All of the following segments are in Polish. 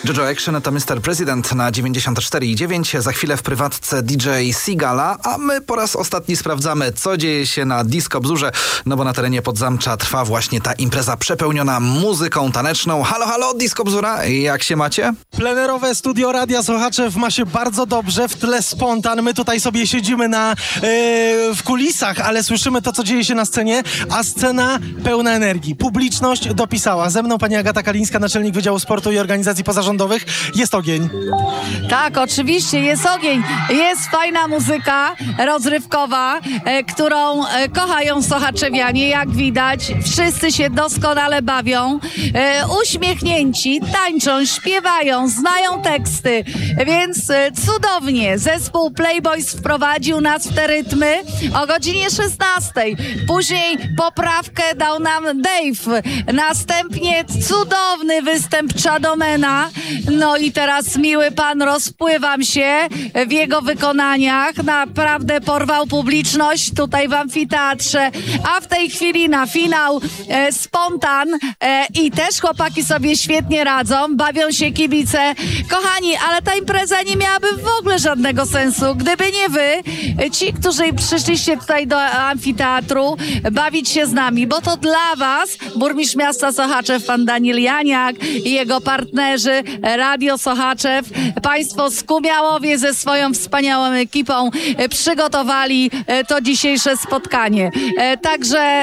Jojo Action to Mr. President na 94,9. Za chwilę w prywatce DJ Sigala, a my po raz ostatni sprawdzamy, co dzieje się na Disco Bzurze, no bo na terenie Podzamcza trwa właśnie ta impreza przepełniona muzyką taneczną. Halo, halo, Disco Bzura, jak się macie? Plenerowe studio Radia Sochaczew ma się bardzo dobrze, w tle spontan. My tutaj sobie siedzimy w kulisach, ale słyszymy to, co dzieje się na scenie, a scena pełna energii. Publiczność dopisała. Ze mną pani Agata Kalińska, naczelnik Wydziału Sportu i Organizacji Pozarządowych. Jest ogień. Tak, oczywiście, jest ogień. Jest fajna muzyka rozrywkowa, którą kochają sochaczewianie, jak widać. Wszyscy się doskonale bawią, uśmiechnięci, tańczą, śpiewają, znają teksty, więc cudownie. Zespół Playboys wprowadził nas w te rytmy o godzinie 16. Później poprawkę dał nam Dave. Następnie cudowny występ Chadomena. No i teraz, miły pan, rozpływam się w jego wykonaniach. Naprawdę porwał publiczność tutaj w amfiteatrze. A w tej chwili na finał spontan i też chłopaki sobie świetnie radzą. Bawią się kibice. Kochani, ale ta impreza nie miałaby w ogóle żadnego sensu, gdyby nie wy, ci, którzy przyszliście tutaj do amfiteatru, bawić się z nami, bo to dla was burmistrz miasta Sochaczew, pan Daniel Janiak i jego partnerzy Radio Sochaczew, państwo z Kumiałowie ze swoją wspaniałą ekipą przygotowali to dzisiejsze spotkanie. Także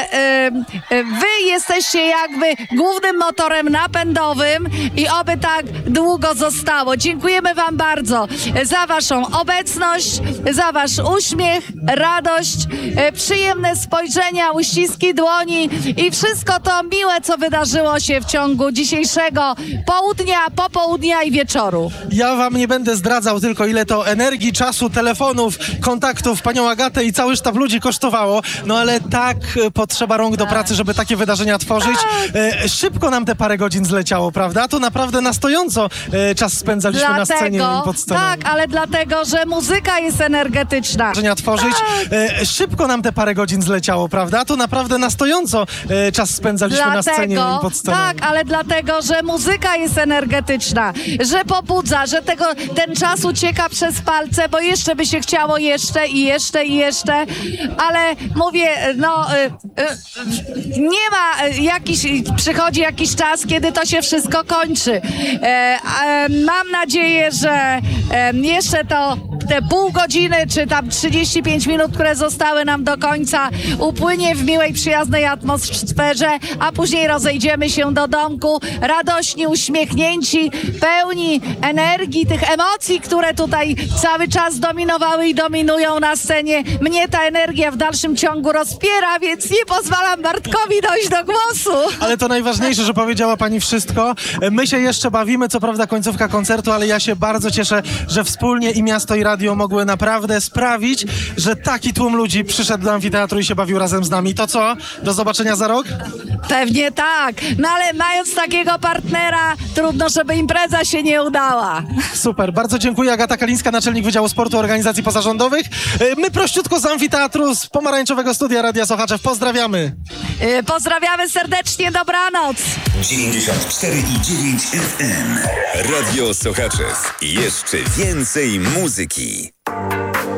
wy jesteście jakby głównym motorem napędowym i oby tak długo zostało. Dziękujemy wam bardzo za waszą obecność, za wasz uśmiech, radość, przyjemne spojrzenia, uściski dłoni i wszystko to miłe, co wydarzyło się w ciągu dzisiejszego południa, popołudnia i wieczoru. Ja wam nie będę zdradzał tylko, ile to energii, czasu, telefonów, kontaktów panią Agatę i cały sztab ludzi kosztowało, no ale tak potrzeba rąk do pracy, żeby takie wydarzenia tworzyć. Szybko nam te parę godzin zleciało, prawda? To naprawdę na stojąco czas spędzaliśmy na scenie i pod sceną. Tak, ale dlatego, że muzyka jest energetyczna. Tworzyć. Szybko nam te parę godzin zleciało, prawda? To naprawdę na stojąco czas spędzaliśmy na scenie i pod sceną. Tak, ale dlatego, że muzyka jest energetyczna, że pobudza, że ten czas ucieka przez palce, bo jeszcze by się chciało jeszcze, ale mówię, nie ma przychodzi jakiś czas, kiedy to się wszystko kończy. Mam nadzieję, że jeszcze te pół godziny, czy tam 35 minut, które zostały nam do końca, upłynie w miłej, przyjaznej atmosferze, a później rozejdziemy się do domku, radośni, uśmiechnięci, pełni energii, tych emocji, które tutaj cały czas dominowały i dominują na scenie. Mnie ta energia w dalszym ciągu rozpiera, więc nie pozwalam Bartkowi dojść do głosu. Ale to najważniejsze, że powiedziała pani wszystko. My się jeszcze bawimy, co prawda końcówka koncertu, ale ja się bardzo cieszę, że wspólnie i miasto, i radio mogły naprawdę sprawić, że taki tłum ludzi przyszedł do amfiteatru i się bawił razem z nami. To co? Do zobaczenia za rok? Pewnie tak. No ale mając takiego partnera, trudno, żeby impreza się nie udała. Super. Bardzo dziękuję. Agata Kalińska, naczelnik Wydziału Sportu Organizacji Pozarządowych. My prościutko z amfiteatru, z pomarańczowego studia Radia Sochaczew. Pozdrawiamy. Pozdrawiamy serdecznie. Dobranoc. 94,9 FM. Radio Sochaczew. Jeszcze więcej muzyki.